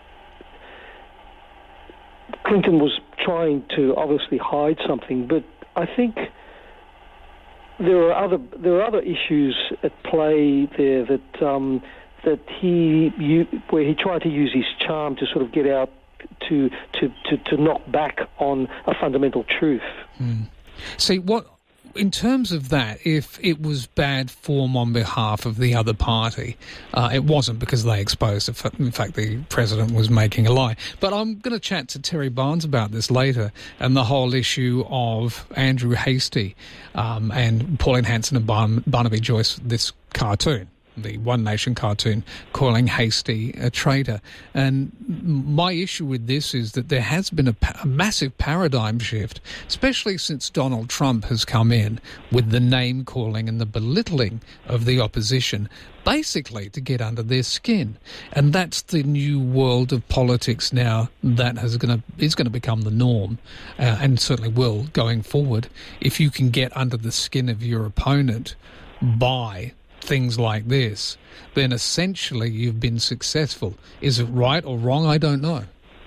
Clinton was trying to obviously hide something, but I think there are other there are other issues at play there that um, that he you, where he tried to use his charm to sort of get out to to, to, to knock back on a fundamental truth. Mm. See what. in terms of that, if it was bad form on behalf of the other party, uh, it wasn't because they exposed, in fact, the president was making a lie. But I'm going to chat to Terry Barnes about this later and the whole issue of Andrew Hastie um, and Pauline Hanson and Barn- Barnaby Joyce, this cartoon, the One Nation cartoon, calling Hastie a traitor. And my issue with this is that there has been a, a massive paradigm shift, especially since Donald Trump has come in with the name-calling and the belittling of the opposition, basically to get under their skin. And that's the new world of politics now that has gonna, is going to become the norm, uh, and certainly will going forward. If you can get under the skin of your opponent by things like this, then essentially you've been successful. Is it right or wrong? I don't know.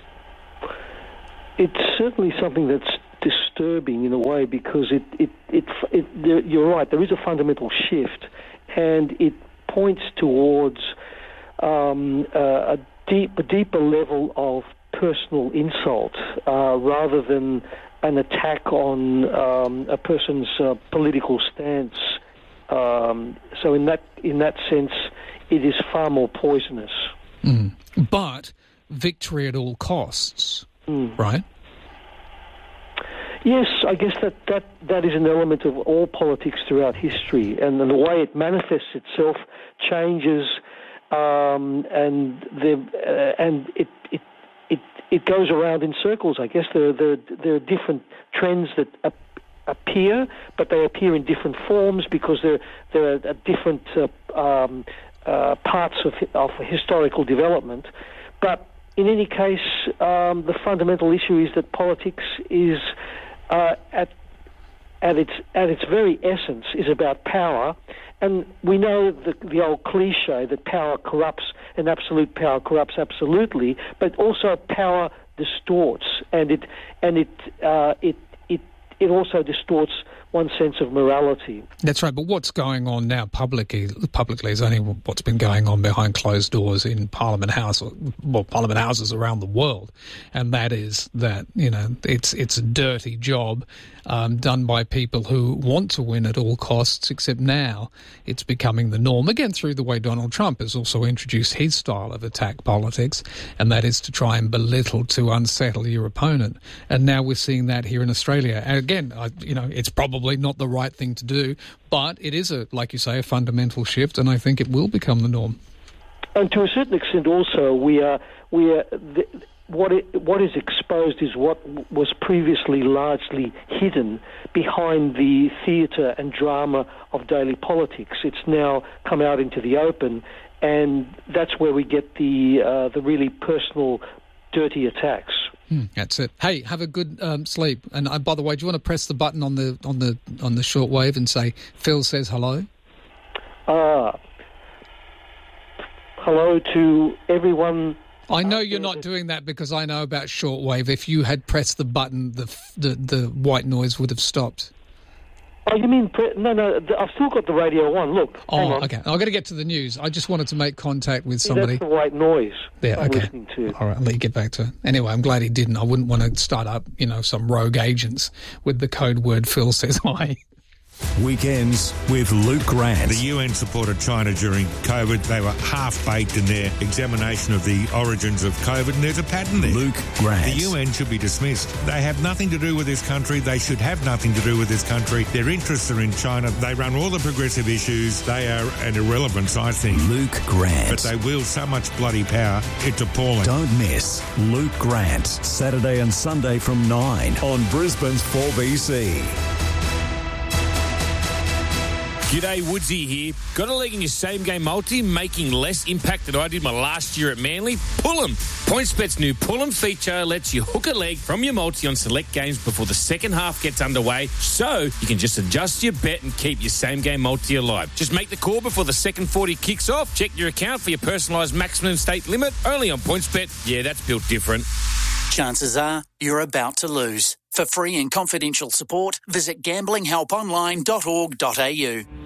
It's certainly something that's disturbing in a way, because it, it, it, it, you're right, there is a fundamental shift, and it points towards um, uh, a, deep, a deeper level of personal insult uh, rather than an attack on um, a person's uh, political stance. Um, so in that in that sense, it is far more poisonous. Mm. But victory at all costs, mm. right? Yes, I guess that, that, that is an element of all politics throughout history, and the way it manifests itself changes, um, and the uh, and it, it it it goes around in circles. I guess there there there are different trends that Uh, appear, but they appear in different forms because they're, they're at different uh, um, uh, parts of, of historical development. But in any case, um, the fundamental issue is that politics is uh, at at its at its very essence is about power, and we know the, the old cliche that power corrupts and absolute power corrupts absolutely, but also power distorts, and it and it uh, it it it also distorts one's sense of morality. That's right, but what's going on now publicly publicly is only what's been going on behind closed doors in Parliament House, or, well, Parliament houses around the world, and that is that, you know, it's it's a dirty job um, done by people who want to win at all costs, except now it's becoming the norm, again through the way Donald Trump has also introduced his style of attack politics, and that is to try and belittle, to unsettle your opponent. And now we're seeing that here in Australia. And again, I, you know, it's probably not the right thing to do, but it is, a, like you say, a fundamental shift, and I think it will become the norm. And to a certain extent also, we are, we are, the, what, it, what is exposed is what was previously largely hidden behind the theatre and drama of daily politics. It's now come out into the open, and that's where we get the uh, the really personal, dirty attacks. Hmm, that's it. Hey, have a good um, sleep. And uh, by the way, do you want to press the button on the on the on the shortwave and say Phil says hello? Ah, uh, hello to everyone. I know you're not doing that because I know about shortwave. If you had pressed the button, the the, the white noise would have stopped. Oh, you mean... Pre- no, no, I've still got the radio on. Look, hang Oh, on. okay. I've got to get to the news. I just wanted to make contact with See, somebody. that's the white noise Yeah, I'm okay. listening to. All right, I'll let you get back to it. Anyway, I'm glad he didn't. I wouldn't want to start up, you know, some rogue agents with the code word Phil says hi. Weekends with Luke Grant. The U N supported China during COVID. They were half-baked in their examination of the origins of COVID, and there's a pattern there. Luke Grant. The U N should be dismissed. They have nothing to do with this country. They should have nothing to do with this country. Their interests are in China. They run all the progressive issues. They are an irrelevance, I think. Luke Grant. But they wield so much bloody power, it's appalling. Don't miss Luke Grant, Saturday and Sunday from nine on Brisbane's four B C. G'day, Woodsy here. Got a leg in your same-game multi, making less impact than I did my last year at Manly? Pull 'em. PointsBet's new Pull 'em feature lets you hook a leg from your multi on select games before the second half gets underway, so you can just adjust your bet and keep your same-game multi alive. Just make the call before the second forty kicks off. Check your account for your personalised maximum stake limit. Only on PointsBet. Yeah, that's built different. Chances are you're about to lose. For free and confidential support, visit gambling help online dot org dot a u.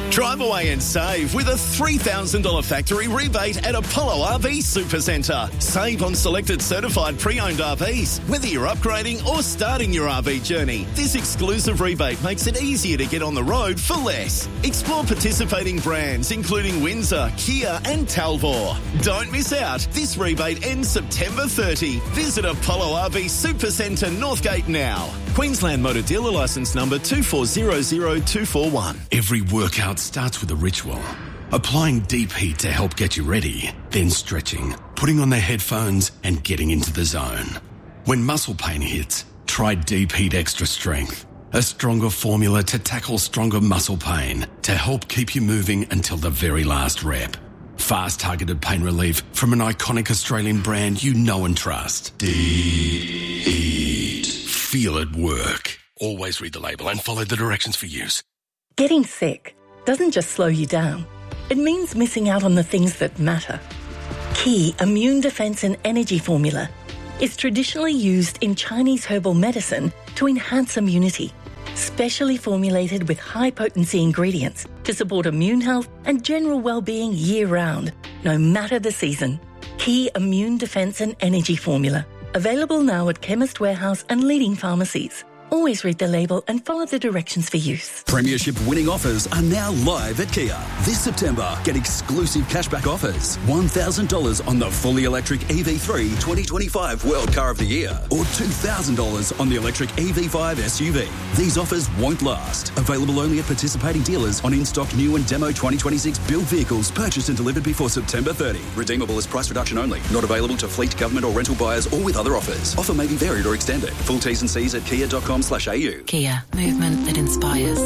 Drive away and save with a three thousand dollars factory rebate at Apollo R V Supercentre. Save on selected certified pre-owned R Vs, whether you're upgrading or starting your R V journey. This exclusive rebate makes it easier to get on the road for less. Explore participating brands including Windsor, Kia and Talbot. Don't miss out. This rebate ends September thirtieth. Visit Apollo R V Supercentre Northgate now. Queensland Motor Dealer Licence number two four zero zero two four one. Every workout starts with a ritual. Applying deep heat to help get you ready, then stretching, putting on the headphones and getting into the zone. When muscle pain hits, try Deep Heat Extra Strength, a stronger formula to tackle stronger muscle pain to help keep you moving until the very last rep. Fast targeted pain relief from an iconic Australian brand you know and trust. Deep Heat. Feel it work. Always read the label and follow the directions for use. Getting sick doesn't just slow you down. It means missing out on the things that matter. Key Immune Defense and Energy Formula is traditionally used in Chinese herbal medicine to enhance immunity, specially formulated with high-potency ingredients to support immune health and general well-being year-round, no matter the season. Key Immune Defense and Energy Formula. Available now at Chemist Warehouse and leading pharmacies. Always read the label and follow the directions for use. Premiership winning offers are now live at Kia. This September, get exclusive cashback offers. one thousand dollars on the fully electric E V three twenty twenty-five World Car of the Year or two thousand dollars on the electric E V five S U V. These offers won't last. Available only at participating dealers on in-stock new and demo twenty twenty-six build vehicles purchased and delivered before September thirtieth. Redeemable as price reduction only. Not available to fleet, government or rental buyers or with other offers. Offer may be varied or extended. Full T's and C's at kia dot com slash a u. Kia, movement that inspires.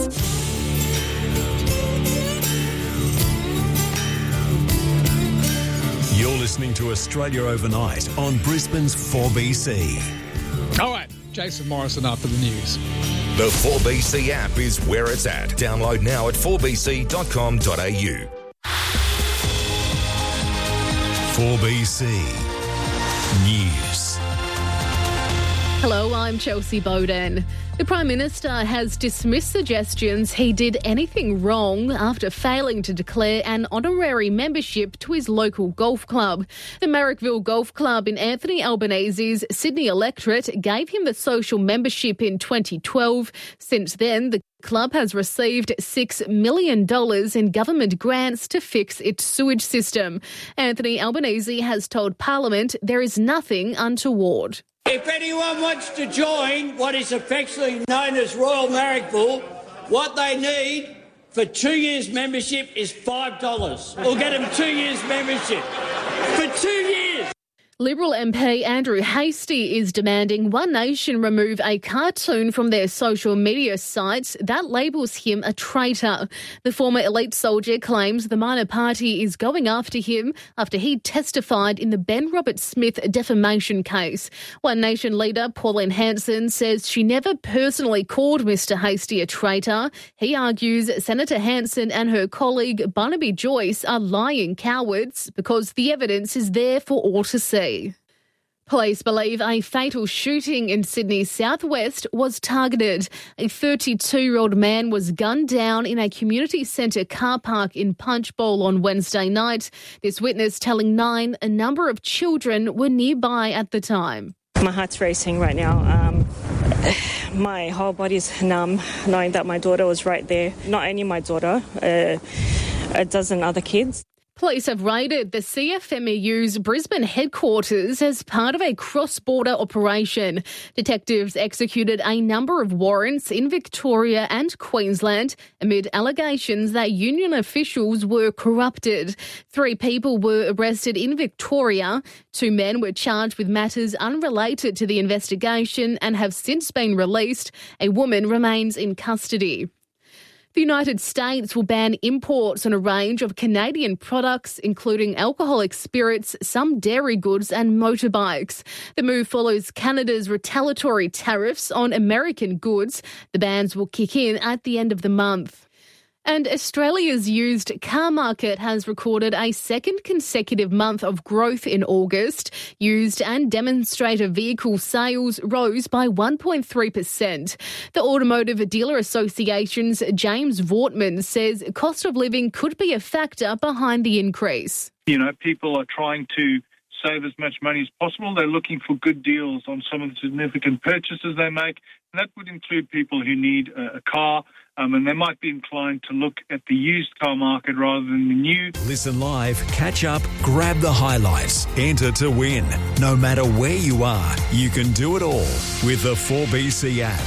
You're listening to Australia Overnight on Brisbane's four B C. All right, Jason Morrison after the news. The four B C app is where it's at. Download now at four b c dot com dot a u. four B C News. Hello, I'm Chelsea Bowden. The Prime Minister has dismissed suggestions he did anything wrong after failing to declare an honorary membership to his local golf club. The Marrickville Golf Club in Anthony Albanese's Sydney electorate gave him the social membership in twenty twelve. Since then, the club has received six million dollars in government grants to fix its sewage system. Anthony Albanese has told Parliament there is nothing untoward. If anyone wants to join what is affectionately known as Royal Marrickville, what they need for two years membership is five dollars. We'll get them two years membership. For two years! Liberal M P Andrew Hastie is demanding One Nation remove a cartoon from their social media sites that labels him a traitor. The former elite soldier claims the minor party is going after him after he testified in the Ben Roberts-Smith defamation case. One Nation leader Pauline Hanson says she never personally called Mister Hastie a traitor. He argues Senator Hanson and her colleague Barnaby Joyce are lying cowards because the evidence is there for all to see. Police believe a fatal shooting in Sydney's southwest was targeted. A thirty-two-year-old man was gunned down in a community centre car park in Punchbowl on Wednesday night. This witness telling Nine a number of children were nearby at the time. My heart's racing right now. Um, my whole body's numb knowing that my daughter was right there. Not only my daughter, uh, a dozen other kids. Police have raided the C F M E U's Brisbane headquarters as part of a cross-border operation. Detectives executed a number of warrants in Victoria and Queensland amid allegations that union officials were corrupted. Three people were arrested in Victoria. Two men were charged with matters unrelated to the investigation and have since been released. A woman remains in custody. The United States will ban imports on a range of Canadian products, including alcoholic spirits, some dairy goods and motorbikes. The move follows Canada's retaliatory tariffs on American goods. The bans will kick in at the end of the month. And Australia's used car market has recorded a second consecutive month of growth in August. Used and demonstrator vehicle sales rose by one point three percent. The Automotive Dealer Association's James Vortman says cost of living could be a factor behind the increase. You know, people are trying to save as much money as possible. They're looking for good deals on some of the significant purchases they make. And that would include people who need a, a car, um, and they might be inclined to look at the used car market rather than the new. Listen live, catch up, grab the highlights. Enter to win. No matter where you are, you can do it all with the four B C app.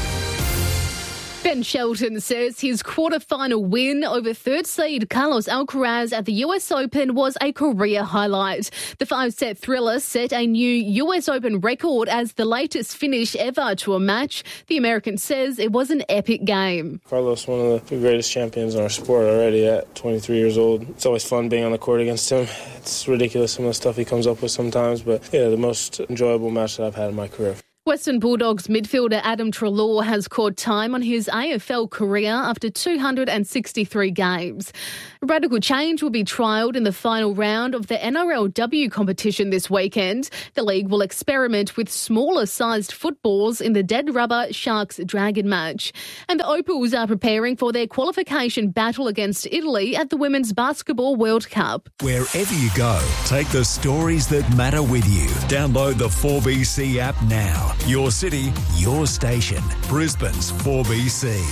Ben Shelton says his quarter-final win over third seed Carlos Alcaraz at the U S Open was a career highlight. The five-set thriller set a new U S Open record as the latest finish ever to a match. The American says it was an epic game. Carlos, one of the greatest champions in our sport already at twenty-three years old. It's always fun being on the court against him. It's ridiculous some of the stuff he comes up with sometimes, but yeah, the most enjoyable match that I've had in my career. Western Bulldogs midfielder Adam Treloar has caught time on his A F L career after two hundred sixty-three games. Radical change will be trialled in the final round of the N R L W competition this weekend. The league will experiment with smaller-sized footballs in the Dead Rubber Sharks-Dragon match. And the Opals are preparing for their qualification battle against Italy at the Women's Basketball World Cup. Wherever you go, take the stories that matter with you. Download the four B C app now. Your city, your station. Brisbane's four B C.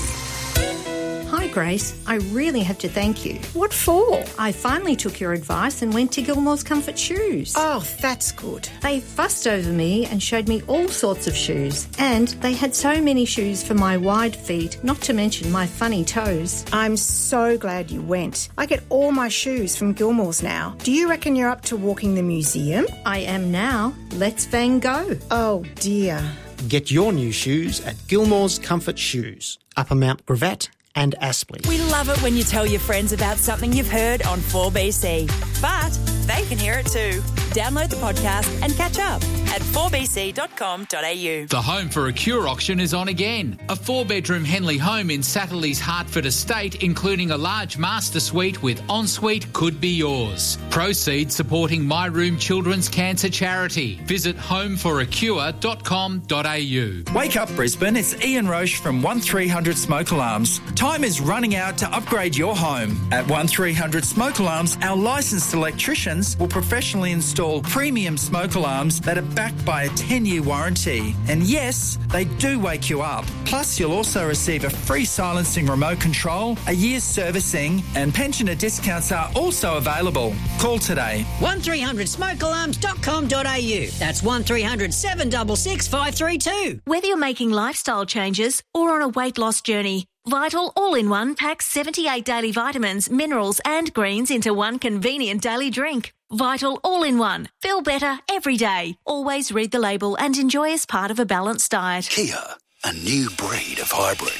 Hi Grace, I really have to thank you. What for? I finally took your advice and went to Gilmore's Comfort Shoes. Oh, that's good. They fussed over me and showed me all sorts of shoes. And they had so many shoes for my wide feet, not to mention my funny toes. I'm so glad you went. I get all my shoes from Gilmore's now. Do you reckon you're up to walking the museum? I am now. Let's Van Gogh. Oh dear. Get your new shoes at Gilmore's Comfort Shoes, Upper Mount Gravatt and Aspley. We love it when you tell your friends about something you've heard on four B C, but they can hear it too. Download the podcast and catch up at four b c dot com dot a u. The Home for a Cure auction is on again. A four-bedroom Henley home in Satterley's Hertford estate, including a large master suite with ensuite, could be yours. Proceeds supporting My Room Children's Cancer Charity. Visit home for a cure dot com dot a u. Wake up Brisbane, it's Ian Roche from one three hundred Smoke Alarms. Time is running out to upgrade your home. At one three hundred Smoke Alarms, our licensed electricians will professionally install premium smoke alarms that are backed by a ten-year warranty. And yes, they do wake you up. Plus, you'll also receive a free silencing remote control, a year's servicing, and pensioner discounts are also available. Call today. one three hundred smoke alarms dot com dot a u. That's one three hundred seven six six five three two. Whether you're making lifestyle changes or on a weight loss journey, Vital All-in-One packs seventy-eight daily vitamins, minerals and greens into one convenient daily drink. Vital All-in-One. Feel better every day. Always read the label and enjoy as part of a balanced diet. Kia, a new breed of hybrid.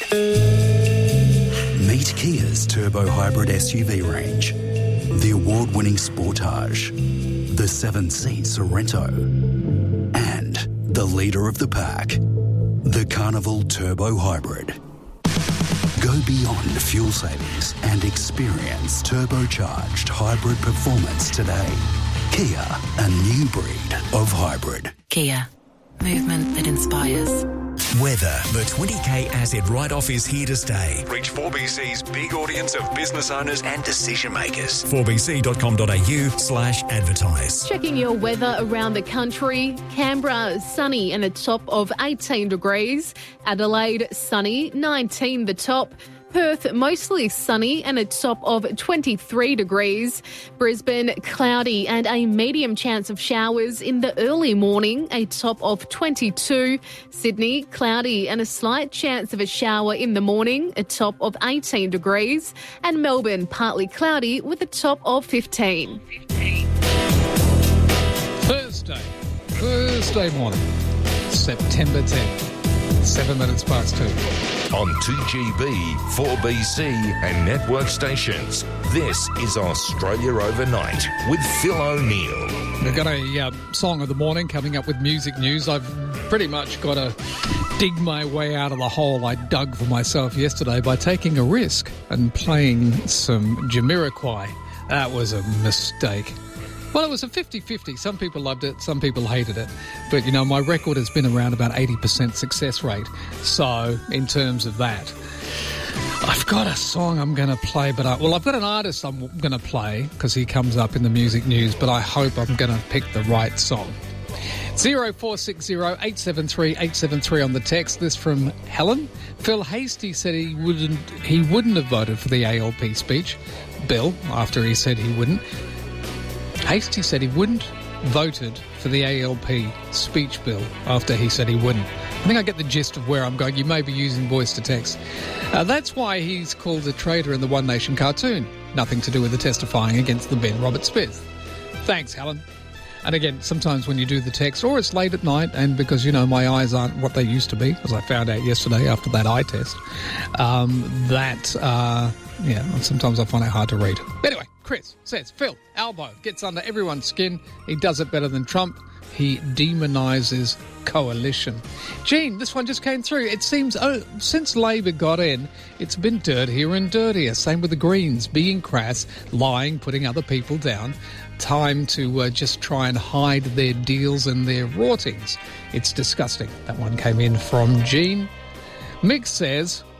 Meet Kia's Turbo Hybrid S U V range. The award-winning Sportage, the seven-seat Sorrento, and the leader of the pack, the Carnival Turbo Hybrid. Go beyond fuel savings and experience turbocharged hybrid performance today. Kia, a new breed of hybrid. Kia, movement that inspires. Weather. The twenty K asset write-off is here to stay. Reach four B C's big audience of business owners and decision makers. four b c dot com dot a u slash advertise. Checking your weather around the country. Canberra, sunny and a top of eighteen degrees. Adelaide, sunny, nineteen the top. Perth, mostly sunny and a top of twenty-three degrees. Brisbane, cloudy and a medium chance of showers in the early morning, a top of twenty-two. Sydney, cloudy and a slight chance of a shower in the morning, a top of eighteen degrees. And Melbourne, partly cloudy with a top of fifteen. Thursday, Thursday morning, September tenth, seven minutes past two. On two G B, four B C and network stations, this is Australia Overnight with Phil O'Neill. We've got a uh, song of the morning coming up with music news. I've pretty much got a dig my way out of the hole I dug for myself yesterday by taking a risk and playing some Jamiroquai. That was a mistake. Well, it was a fifty-fifty. Some people loved it, some people hated it. But, you know, my record has been around about eighty percent success rate. So, in terms of that, I've got a song I'm going to play, but I, well, I've got an artist I'm going to play because he comes up in the music news, but I hope I'm going to pick the right song. zero four six zero eight seven three eight seven three on the text. This from Helen. Phil Hastie said he wouldn't he wouldn't have voted for the A L P speech bill after he said he wouldn't. Hastie said he wouldn't voted for the A L P speech bill after he said he wouldn't. I think I get the gist of where I'm going. You may be using voice to text. Uh, that's why he's called a traitor in the One Nation cartoon. Nothing to do with the testifying against the Ben Robert Smith. Thanks, Helen. And again, sometimes when you do the text, or it's late at night, and because, you know, my eyes aren't what they used to be, as I found out yesterday after that eye test, um, that, uh, yeah, sometimes I find it hard to read. Anyway, Chris says, Phil, Albo gets under everyone's skin. He does it better than Trump. He demonises coalition. Gene, this one just came through. It seems, oh, since Labor got in, it's been dirtier and dirtier. Same with the Greens, being crass, lying, putting other people down. Time to uh, just try and hide their deals and their rortings. It's disgusting. That one came in from Gene. Mick says,